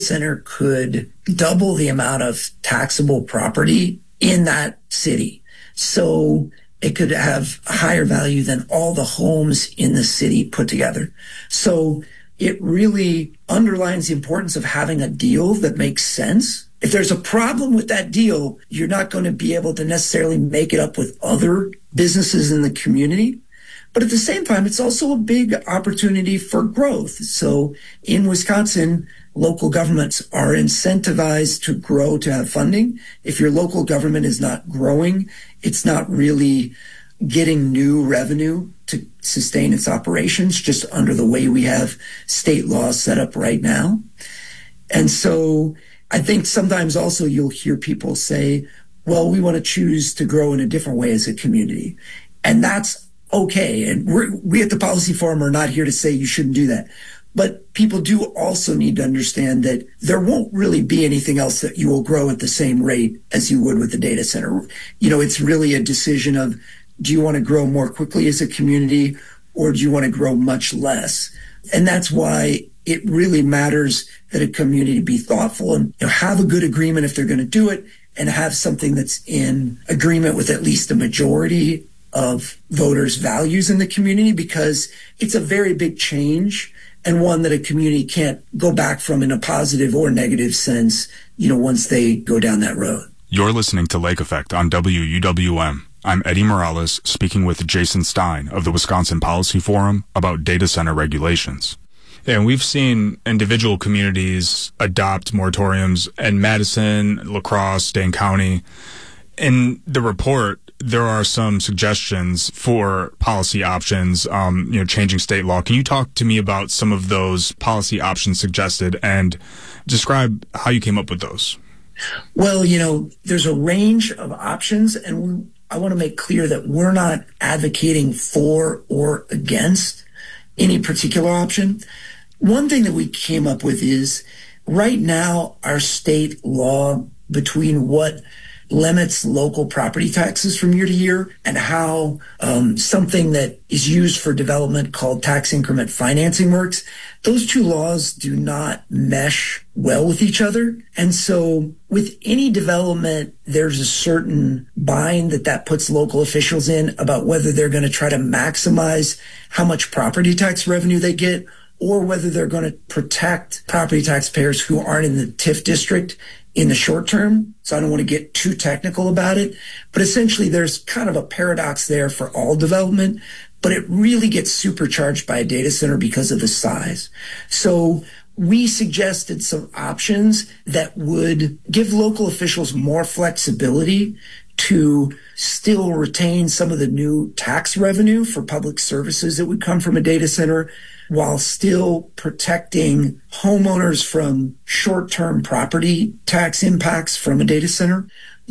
center could double the amount of taxable property in that city. So it could have a higher value than all the homes in the city put together. So it really underlines the importance of having a deal that makes sense. If there's a problem with that deal, you're not going to be able to necessarily make it up with other businesses in the community. But at the same time, it's also a big opportunity for growth. So in Wisconsin, local governments are incentivized to grow, to have funding. If your local government is not growing, it's not really getting new revenue to sustain its operations, just under the way we have state laws set up right now. And so I think sometimes also you'll hear people say, well, we want to choose to grow in a different way as a community. And that's okay. And we at the Policy Forum are not here to say you shouldn't do that. But people do also need to understand that there won't really be anything else that you will grow at the same rate as you would with the data center. It's really a decision of, do you want to grow more quickly as a community, or do you want to grow much less? And that's why it really matters that a community be thoughtful and have a good agreement if they're going to do it, and have something that's in agreement with at least a majority of voters' values in the community, because it's a very big change, and one that a community can't go back from in a positive or negative sense, once they go down that road. You're listening to Lake Effect on WUWM. I'm Eddie Morales, speaking with Jason Stein of the Wisconsin Policy Forum about data center regulations. And we've seen individual communities adopt moratoriums in Madison, La Crosse, Dane County. In the report, there are some suggestions for policy options, changing state law. Can you talk to me about some of those policy options suggested and describe how you came up with those? Well, there's a range of options, and I want to make clear that we're not advocating for or against any particular option. One thing that we came up with is, right now, our state law between what limits local property taxes from year to year and how something that is used for development called tax increment financing works, those two laws do not mesh well with each other. And so with any development, there's a certain bind that puts local officials in about whether they're going to try to maximize how much property tax revenue they get, or whether they're going to protect property taxpayers who aren't in the TIF district in the short term. So I don't want to get too technical about it, but essentially there's kind of a paradox there for all development, but it really gets supercharged by a data center because of the size. So we suggested some options that would give local officials more flexibility to still retain some of the new tax revenue for public services that would come from a data center, while still protecting homeowners from short-term property tax impacts from a data center.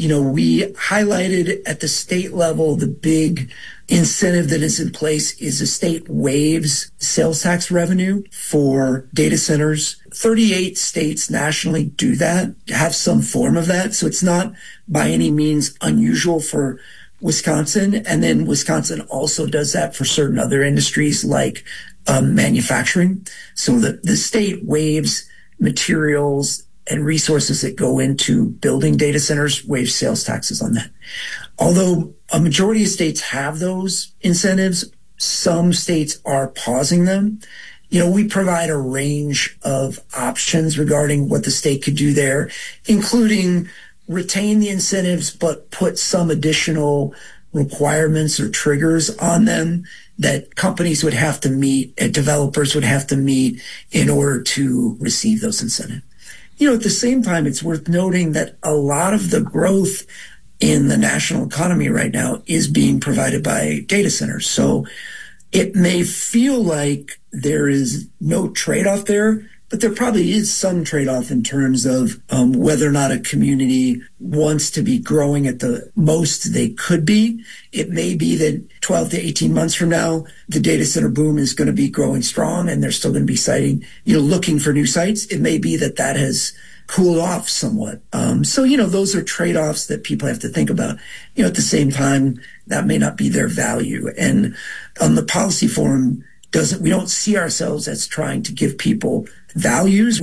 We highlighted at the state level, the big incentive that is in place is the state waives sales tax revenue for data centers. 38 states nationally do that, have some form of that. So it's not by any means unusual for Wisconsin. And then Wisconsin also does that for certain other industries like manufacturing. So the state waives materials and resources that go into building data centers, waives sales taxes on that. Although a majority of states have those incentives, some states are pausing them. We provide a range of options regarding what the state could do there, including retain the incentives, but put some additional requirements or triggers on them that companies would have to meet and developers would have to meet in order to receive those incentives. At the same time, it's worth noting that a lot of the growth in the national economy right now is being provided by data centers. So it may feel like there is no trade-off there, but there probably is some trade-off in terms of whether or not a community wants to be growing at the most they could be. It may be that 12 to 18 months from now, the data center boom is going to be growing strong and they're still going to be citing, looking for new sites. It may be that has cooled off somewhat. So those are trade-offs that people have to think about. At the same time, that may not be their value. And on the Policy Forum, we don't see ourselves as trying to give people values. We let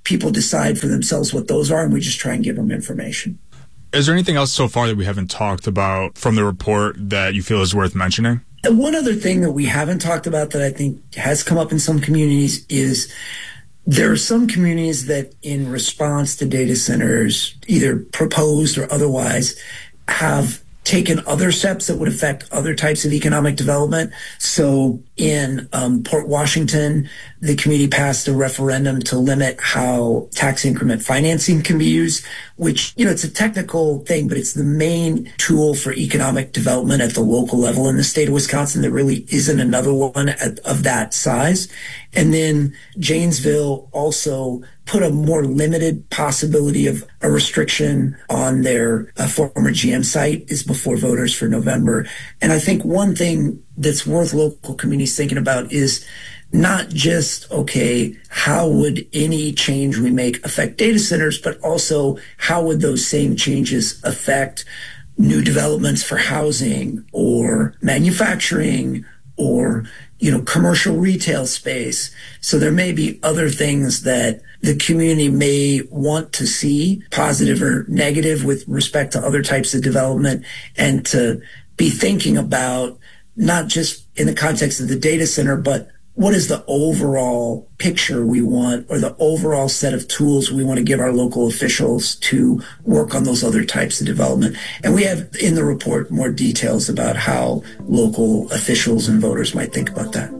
people decide for themselves what those are, and we just try and give them information. Is there anything else so far that we haven't talked about from the report that you feel is worth mentioning? And one other thing that we haven't talked about that I think has come up in some communities is there are some communities that in response to data centers, either proposed or otherwise, have taken other steps that would affect other types of economic development. So in Port Washington, the community passed a referendum to limit how tax increment financing can be used, which, it's a technical thing, but it's the main tool for economic development at the local level in the state of Wisconsin. There really isn't another one of that size. And then Janesville also put a more limited possibility of a restriction on their former GM site is before voters for November. And I think one thing that's worth local communities thinking about is not just, okay, how would any change we make affect data centers, but also how would those same changes affect new developments for housing or manufacturing or, commercial retail space. So there may be other things that the community may want to see, positive or negative, with respect to other types of development, and to be thinking about not just in the context of the data center, but what is the overall picture we want, or the overall set of tools we want to give our local officials to work on those other types of development. And we have in the report more details about how local officials and voters might think about that.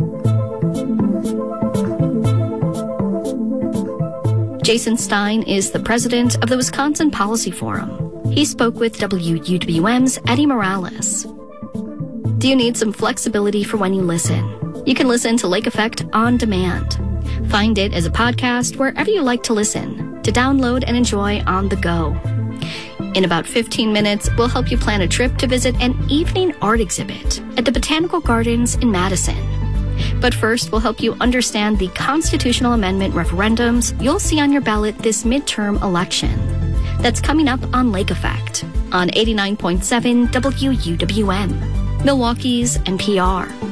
Jason Stein is the president of the Wisconsin Policy Forum. He spoke with WUWM's Eddie Morales. Do you need some flexibility for when you listen? You can listen to Lake Effect on demand. Find it as a podcast wherever you like to listen, to download and enjoy on the go. In about 15 minutes, we'll help you plan a trip to visit an evening art exhibit at the Botanical Gardens in Madison. But first, we'll help you understand the constitutional amendment referendums you'll see on your ballot this midterm election. That's coming up on Lake Effect on 89.7 WUWM, Milwaukee's NPR.